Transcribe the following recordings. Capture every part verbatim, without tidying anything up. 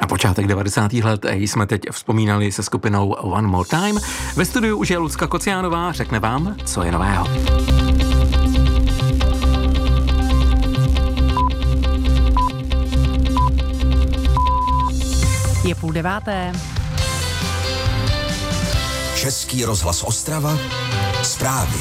počátek devadesátých let jsme teď vzpomínali se skupinou One More Time. Ve studiu už je Lucka Kociánová, řekne vám, co je nového. Je půl deváté. Český rozhlas Ostrava, zprávy.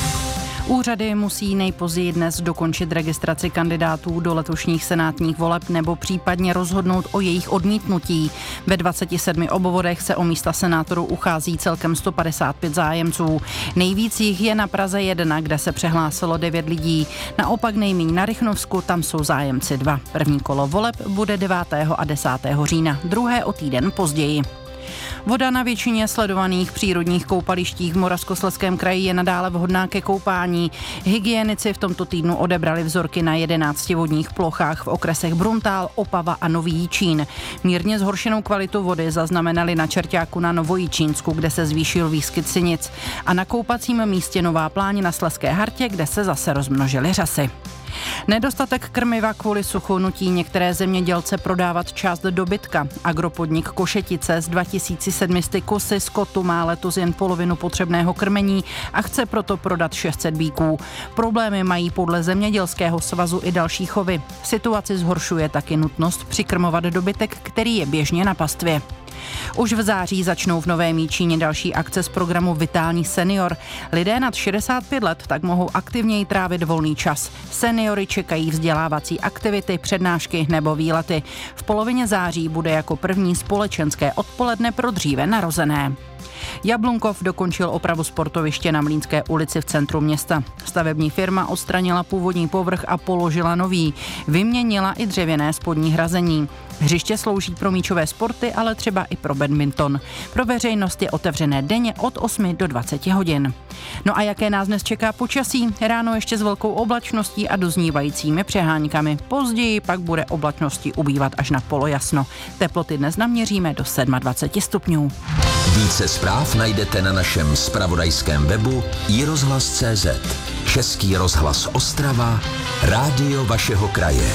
Úřady musí nejpozději dnes dokončit registraci kandidátů do letošních senátních voleb nebo případně rozhodnout o jejich odmítnutí. Ve dvaceti sedmi obvodech se o místa senátorů uchází celkem sto padesát pět zájemců. Nejvíc jich je na Praze jedna, kde se přihlásilo devět lidí. Naopak nejméně na Rychnovsku, tam jsou zájemci dva. První kolo voleb bude devátého a desátého října, druhé o týden později. Voda na většině sledovaných přírodních koupalištích v Moravskoslezském kraji je nadále vhodná ke koupání. Hygienici v tomto týdnu odebrali vzorky na jedenácti vodních plochách v okresech Bruntál, Opava a Nový Jičín. Mírně zhoršenou kvalitu vody zaznamenali na Čerťáku na Novojičínsku, kde se zvýšil výskyt sinic, a na koupacím místě Nová Pláň na Slezské Hartě, kde se zase rozmnožily řasy. Nedostatek krmiva kvůli suchu nutí některé zemědělce prodávat část dobytka. Agropodnik Košetice s dva tisíce sedm set kusy skotu má letos jen polovinu potřebného krmení a chce proto prodat šest set býků. Problémy mají podle Zemědělského svazu i další chovy. Situaci zhoršuje taky nutnost přikrmovat dobytek, který je běžně na pastvě. Už v září začnou v Novém Jičíně další akce z programu Vitální senior. Lidé nad šedesát pět let tak mohou aktivněji trávit volný čas. Seniory čekají vzdělávací aktivity, přednášky nebo výlety. V polovině září bude jako první společenské odpoledne pro dříve narozené. Jablunkov dokončil opravu sportoviště na Mlýnské ulici v centru města. Stavební firma odstranila původní povrch a položila nový. Vyměnila i dřevěné spodní hrazení. Hřiště slouží pro míčové sporty, ale třeba i pro badminton. Pro veřejnost je otevřené denně od osmi do dvaceti hodin. No a jaké nás dnes čeká počasí? Ráno ještě s velkou oblačností a doznívajícími přeháňkami. Později pak bude oblačnosti ubývat až na polojasno. Teploty dnes naměříme do dvacet sedm stupňů. Více zpráv najdete na našem zpravodajském webu i rozhlas tečka cé zet. Český rozhlas Ostrava, rádio vašeho kraje.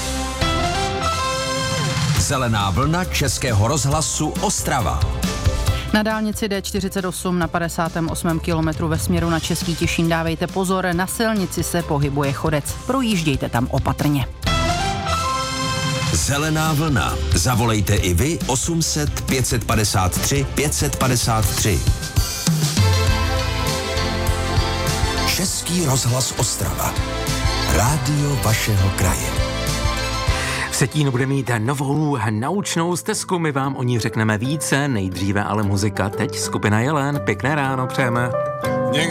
Zelená vlna Českého rozhlasu Ostrava. Na dálnici D čtyřicet osm na padesátém osmém kilometru ve směru na Český Těšín dávejte pozor, na silnici se pohybuje chodec. Projíždějte tam opatrně. Zelená vlna. Zavolejte i vy osm set pět set padesát tři pět set padesát tři. Český rozhlas Ostrava. Rádio vašeho kraje. V Vsetín bude mít novou naučnou stezku, my vám o ní řekneme více, nejdříve ale muzika. Teď skupina Jelen, pěkné ráno přejeme.